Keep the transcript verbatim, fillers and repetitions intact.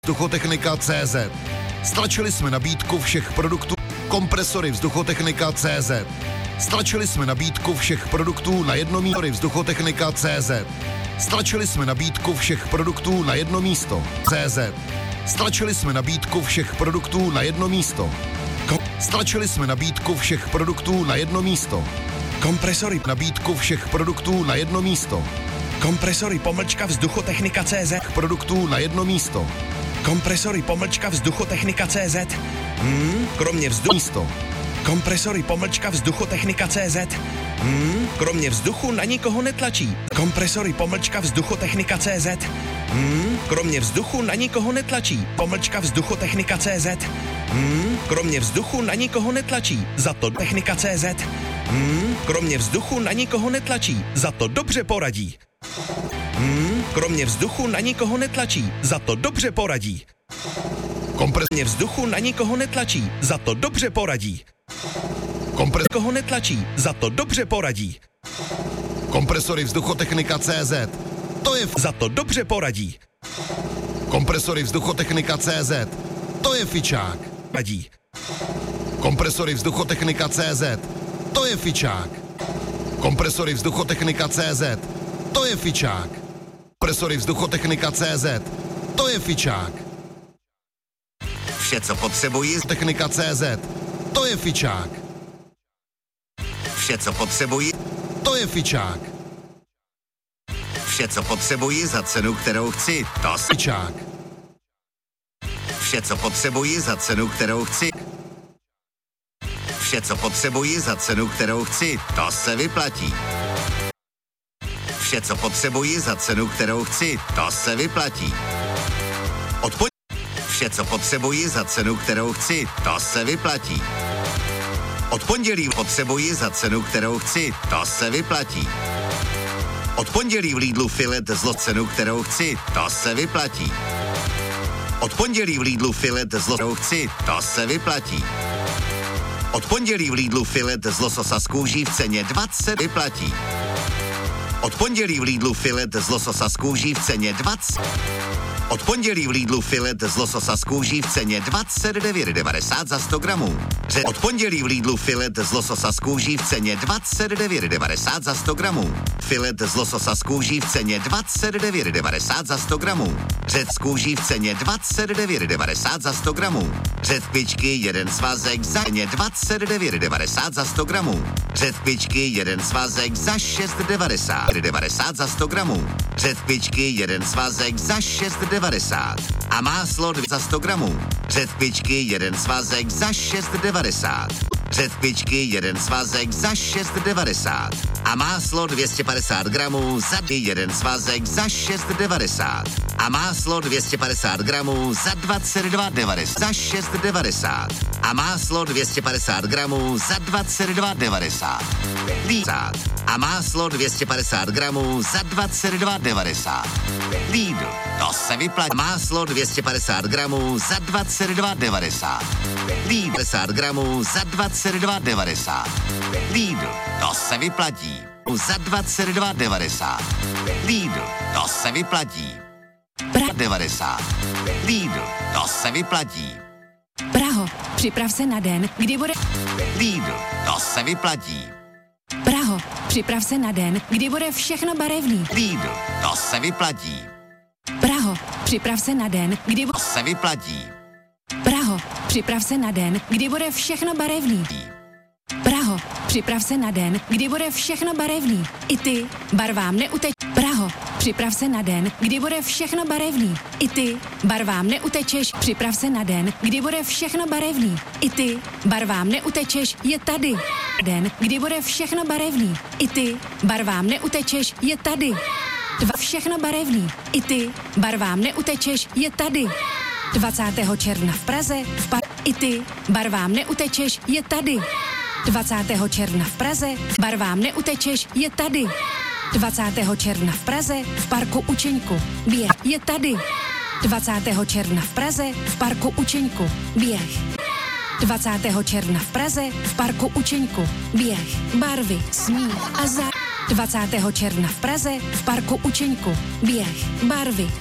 Vzduchotechnika tečka cé zet. Stlačili jsme nabídku všech produktů kompresory Vzduchotechnika tečka cé zet. Stlačili jsme nabídku všech produktů na jedno místo Vzduchotechnika tečka cé zet. Stlačili jsme nabídku všech produktů na jedno místo cé zet. Stlačili jsme nabídku všech produktů na jedno místo. Stlačili jsme nabídku všech produktů na jedno místo. Kompresory nabídku všech produktů na jedno místo. Kompresory pomlčka Vzduchotechnika tečka cé zet. Produktů na jedno místo. Kompresory pomlčka Vzduchotechnika tečka cé zet. Hmm, kromě vzduchu místo. Kompresory pomlčka Vzduchotechnika tečka cé zet. Hmm, kromě vzduchu na nikoho netlačí. Kompresory pomlčka Vzduchotechnika tečka cé zet. Hmm, kromě vzduchu na nikoho netlačí. Pomlčka Vzduchotechnika tečka cé zet. Hmm, kromě vzduchu na nikoho netlačí. Za to Technika tečka cé zet. Hmm, kromě vzduchu na nikoho netlačí. Za to dobře poradí. Hmm, kromě vzduchu na nikoho netlačí. Za to dobře poradí. Kompresně vzduchu na nikoho netlačí. Za to dobře poradí. Kompres koho netlačí. Za to dobře poradí. Kompresory Vzduchotechnika tečka cé zet. To je f- za to dobře poradí. Kompresory Vzduchotechnika tečka cé zet. To je fičák. Radí. Kompresory Vzduchotechnika tečka cé zet. To je fičák. Kompresory Vzduchotechnika tečka cé zet. To je fičák. Kompresory Vzduchotechnika tečka cé zet. To je fičák. Vše, co potřebuji, Technika tečka cé zet. To je fičák. Vše, co potřebuji, To je fičák. vše, co potřebuji za cenu, kterou chci, to s... Fičák. Vše, co potřebuji za cenu, kterou chci. Vše, co potřebuji za cenu, kterou chci, to se vyplatí. Vše, co potřebuji za cenu, kterou chci, to se vyplatí. Odpoň... Vše, co potřebuji za cenu, kterou chci, to se vyplatí. Od pondělí potřebuji za cenu, kterou chci, to se vyplatí. Od pondělí v Lidlu filet zlo cenu, kterou chci, to se vyplatí. Od pondělí v Lidlu filet zlo, kterou chci, to se vyplatí. Od pondělí v Lidlu filet z lososa z kůží v ceně dvacet vyplatí. Od pondělí v Lidlu filet z lososa z kůží v ceně dvacet. Od pondělí v Lidlu filet z lososa z kůží v ceně dvacet devět devadesát za sto gramů. Ře- Od pondělí v Lidlu filet z lososa z kůží v ceně dvacet devět devadesát za sto gramů. Filet z lososa z kůží v ceně dvacet devět devadesát za sto gramů. Řez z kůží v ceně dvacet devět devadesát za sto gramů. Řez pičky jeden svazek za ceně dvacet devět devadesát za sto gramů. Řez pičky jeden svazek za šest devadesát za sto gramů. Řez pičky jeden svazek za šest devadesát. A máslo za sto gramů. Řez pičky jeden svazek za šest devadesát. Řez pičky jeden svazek za šest devadesát. A máslo dvě stě padesát gramů za jeden svazek za šest devadesát. A máslo dvě stě padesát gramů za dvacet dva devadesát za šest devadesát. A máslo dvě stě padesát gramů za dvacet dva devadesát. Lízát. A máslo dvě stě padesát gramů za dvacet dva devadesát. Lidl. To se vyplatí. Máslo dvě stě padesát gramů za dvacet dva devadesát. Lidl. padesát gramů za dvacet dva devadesát. Lidl. To se vyplatí. Za dvacet dva devadesát. Lidl. To se vyplatí. Pra devadesát. Lidl. To se vyplatí. Praho, připrav se na den, kdy bude... Lidl. To se vyplatí. Praho, připrav se na den, kdy bude všechno barevný. Lidl. To se vyplatí. Praho, připrav se na den, kdy To bude... se vyplatí. Praho, připrav se na den, kdy bude všechno barevný. Praho, připrav se na den, kdy bude všechno barevný. I ty, barvám neuteč... Praho, připrav se na den, kdy bude všechno barevný. I ty, barvám neutečeš. Připrav se na den, kdy bude všechno barevný. I ty, barvám neutečeš, je tady. Den, kdy bude všechno barevný. I ty, barvám neutečeš, je tady. Dva, všechno barevný. I ty, barvám neutečeš, je tady. dvacátého června v Praze, v par... I ty, barvám neutečeš, je tady. dvacátého června v Praze, barvám neutečeš, je tady. dvacátého června v Praze, v parku Učeňku, běh, je tady. dvacátého června v Praze, v parku Učeňku, běh. dvacátého června v Praze, v parku Učeňku, běh, barvy, smích a za... dvacátého června v Praze, v parku Učeňku, běh, barvy,